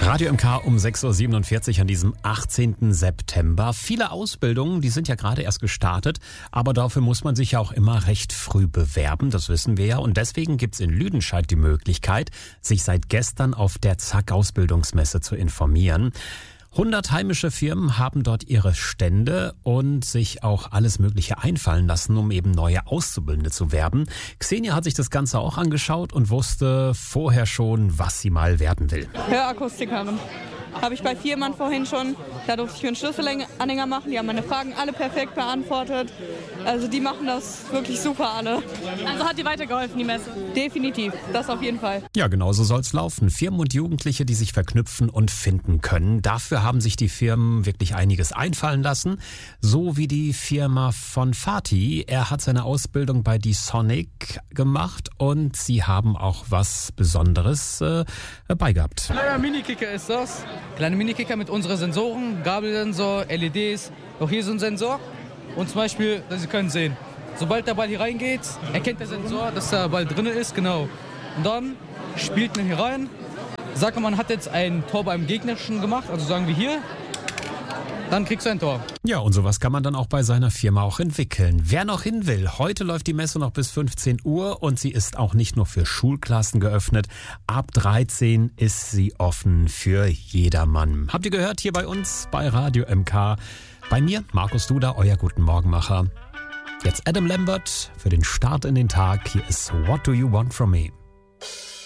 Radio MK um 6.47 Uhr an diesem 18. September. Viele Ausbildungen, die sind ja gerade erst gestartet, aber dafür muss man sich ja auch immer recht früh bewerben, das wissen wir ja. Und deswegen gibt's in Lüdenscheid die Möglichkeit, sich seit gestern auf der ZAK-Ausbildungsmesse zu informieren. 100 heimische Firmen haben dort ihre Stände und sich auch alles Mögliche einfallen lassen, um eben neue Auszubildende zu werben. Xenia hat sich das Ganze auch angeschaut und wusste vorher schon, was sie mal werden will. Hörakustikerin. Habe ich bei Viermann vorhin schon. Da durfte ich mir einen Schlüsselanhänger machen. Die haben meine Fragen alle perfekt beantwortet. Also die machen das wirklich super alle. Also hat dir weitergeholfen, die Messe? Definitiv, das auf jeden Fall. Ja, genau so soll's laufen. Firmen und Jugendliche, die sich verknüpfen und finden können. Dafür haben sich die Firmen wirklich einiges einfallen lassen. So wie die Firma von Fatih. Er hat seine Ausbildung bei D-Sonic gemacht und sie haben auch was Besonderes beigehabt. Kleiner Minikicker ist das. Kleine Minikicker mit unseren Sensoren, Gabelsensor, LEDs. Auch hier so ein Sensor. Und zum Beispiel, Sie können sehen, sobald der Ball hier reingeht, erkennt der Sensor, dass der Ball drin ist, genau. Und dann spielt man hier rein. Sagt man hat jetzt ein Tor beim Gegnerischen gemacht, also sagen wir hier, dann kriegst du ein Tor. Ja, und sowas kann man dann auch bei seiner Firma auch entwickeln. Wer noch hin will, heute läuft die Messe noch bis 15 Uhr und sie ist auch nicht nur für Schulklassen geöffnet. Ab 13 ist sie offen für jedermann. Habt ihr gehört hier bei uns bei Radio MK? Bei mir, Markus Duda, euer Guten Morgenmacher. Jetzt Adam Lambert für den Start in den Tag. Hier ist What Do You Want From Me?